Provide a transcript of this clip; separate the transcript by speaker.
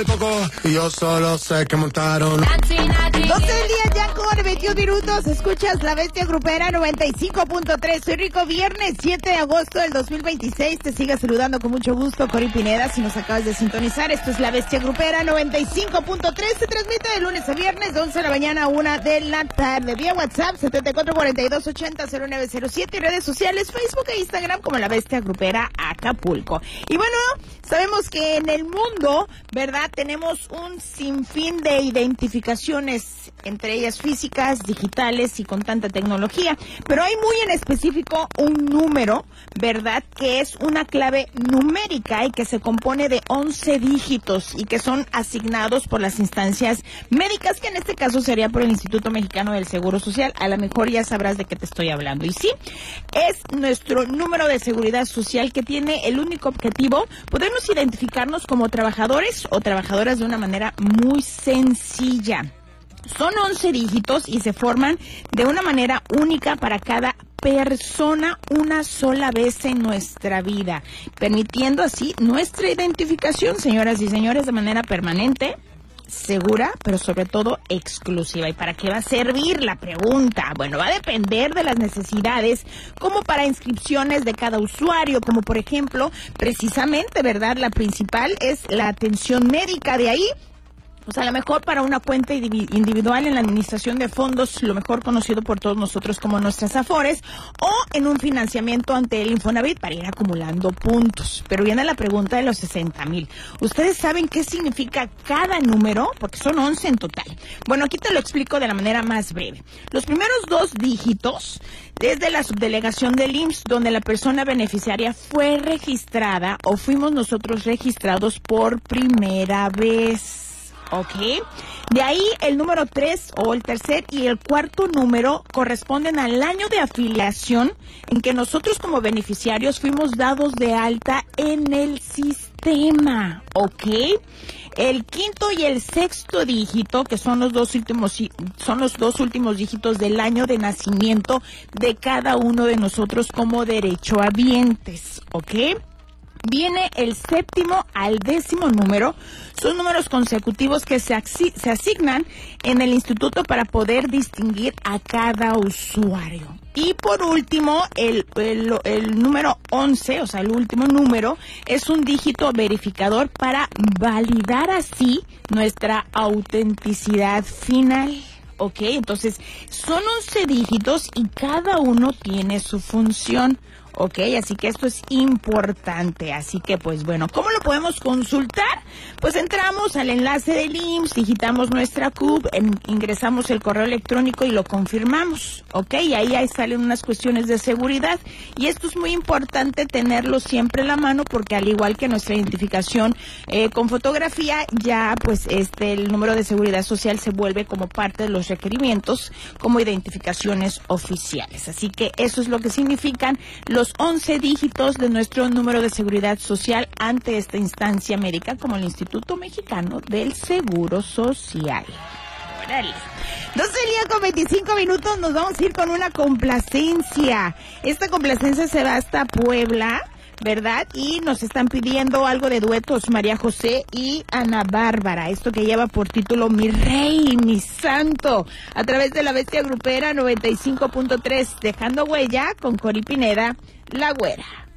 Speaker 1: Y yo solo sé que montaron
Speaker 2: 12 del día ya con 21 minutos. Escuchas La Bestia Grupera 95.3. Soy Rico, viernes 7 de agosto del 2026. Te sigue saludando con mucho gusto Cori Pineda. Si nos acabas de sintonizar, esto es La Bestia Grupera 95.3. Se transmite de lunes a viernes de 11 de la mañana a 1 de la tarde. Vía WhatsApp 7442800907 y redes sociales Facebook e Instagram como La Bestia Grupera Acapulco. Y bueno, sabemos que en el mundo, ¿verdad? Tenemos un sinfín de identificaciones, entre ellas físicas, digitales y con tanta tecnología, pero hay muy en específico un número, ¿verdad? Que es una clave numérica y que se compone de 11 dígitos y que son asignados por las instancias médicas, que en este caso sería por el Instituto Mexicano del Seguro Social. A lo mejor ya sabrás de qué te estoy hablando. Y sí, es nuestro número de seguridad social que tiene el único objetivo, podernos identificarnos como trabajadores o trabajadoras de una manera muy sencilla. Son 11 dígitos y se forman de una manera única para cada persona una sola vez en nuestra vida, permitiendo así nuestra identificación, señoras y señores, de manera permanente, segura, pero sobre todo exclusiva. ¿Y para qué va a servir la pregunta? Bueno, va a depender de las necesidades, como para inscripciones de cada usuario, como por ejemplo, precisamente, ¿verdad? La principal es la atención médica. De ahí, pues a lo mejor para una cuenta individual en la administración de fondos, lo mejor conocido por todos nosotros como nuestras Afores, o en un financiamiento ante el Infonavit para ir acumulando puntos. Pero viene la pregunta de los 60,000. ¿Ustedes saben qué significa cada número? Porque son 11 en total. Bueno, aquí te lo explico de la manera más breve. Los primeros dos dígitos, desde la subdelegación del IMSS, donde la persona beneficiaria fue registrada o fuimos nosotros registrados por primera vez. ¿Ok? De ahí el número 3 o el tercer y el cuarto número corresponden al año de afiliación en que nosotros como beneficiarios fuimos dados de alta en el sistema. ¿Ok? El quinto y el sexto dígito, que son los dos últimos dígitos del año de nacimiento de cada uno de nosotros como derechohabientes. ¿Ok? Viene el séptimo al 10º número. Son números consecutivos que se asignan en el instituto para poder distinguir a cada usuario. Y por último, el número 11, o sea, el último número, es un dígito verificador para validar así nuestra autenticidad final. ¿Ok? Entonces, son 11 dígitos y cada uno tiene su función. Ok, así que esto es importante. Así que, pues bueno, ¿cómo lo podemos consultar? Pues entramos al enlace del IMSS, digitamos nuestra CUP, ingresamos el correo electrónico y lo confirmamos. Ok, y ahí salen unas cuestiones de seguridad. Y esto es muy importante tenerlo siempre en la mano, porque al igual que nuestra identificación con fotografía, ya pues el número de seguridad social se vuelve como parte de los requerimientos como identificaciones oficiales. Así que eso es lo que significan los 11 dígitos de nuestro número de seguridad social ante esta instancia médica como el Instituto Mexicano del Seguro Social. Órale. 12 del día con 25 minutos, nos vamos a ir con una complacencia. Esta complacencia se va hasta Puebla, ¿verdad? Y nos están pidiendo algo de duetos, María José y Ana Bárbara. Esto que lleva por título Mi Rey, Mi Santo, a través de La Bestia Grupera 95.3, dejando huella con Cori Pineda, La Güera.